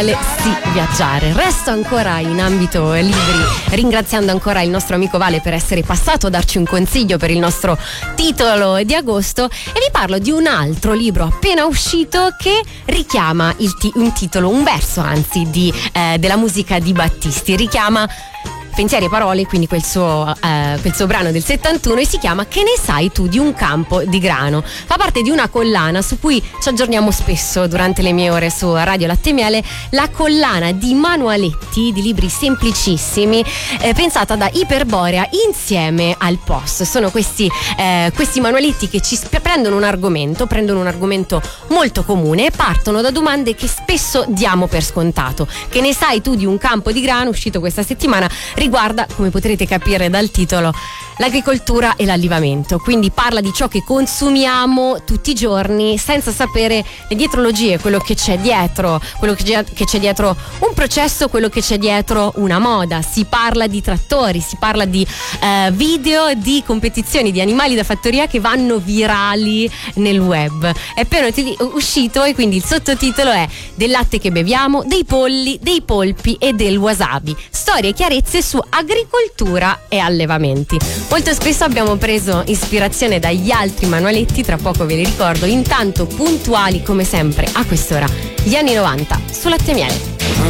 Sì, viaggiare. Resto ancora in ambito libri, ringraziando ancora il nostro amico Vale per essere passato a darci un consiglio per il nostro titolo di agosto, e vi parlo di un altro libro appena uscito che richiama un titolo, un verso anzi della musica di Battisti, richiama Pensieri e parole, quindi quel suo brano del 71, e si chiama Che ne sai tu di un campo di grano. Fa parte di una collana su cui ci aggiorniamo spesso durante le mie ore su Radio Latte Miele, la collana di manualetti, di libri semplicissimi, pensata da Iperborea insieme al Post. Sono questi manualetti che ci prendono un argomento molto comune e partono da domande che spesso diamo per scontato. Che ne sai tu di un campo di grano, uscito questa settimana, riguarda, come potrete capire dal titolo, l'agricoltura e l'allevamento, quindi parla di ciò che consumiamo tutti i giorni senza sapere le dietrologie, quello che c'è dietro un processo, quello che c'è dietro una moda. Si parla di trattori, si parla di video di competizioni di animali da fattoria che vanno virali nel web. È appena uscito e quindi il sottotitolo è Del latte che beviamo, dei polli, dei polpi e del wasabi, storie e chiarezze su agricoltura e allevamenti. Molto spesso abbiamo preso ispirazione dagli altri manualetti, tra poco ve li ricordo, intanto puntuali come sempre a quest'ora gli anni 90 su Latte Miele.